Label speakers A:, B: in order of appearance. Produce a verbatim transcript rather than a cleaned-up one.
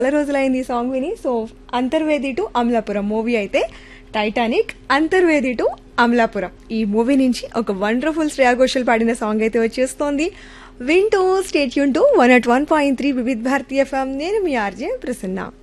A: చాలా రోజులైంది ఈ సాంగ్ విని. So Antarvedi to Amalapuram movie అయితే టైటానిక్, అంతర్వేది టు అమలాపురం ఈ మూవీ నుంచి ఒక వండర్ఫుల్ శ్రేయా ఘోషల్ పాడిన సాంగ్ అయితే వచ్చేస్తోంది. వింటూ state Yoon to one at one point three Vividh Bharatiya FM. నేను మీ ఆర్జే ప్రసన్న.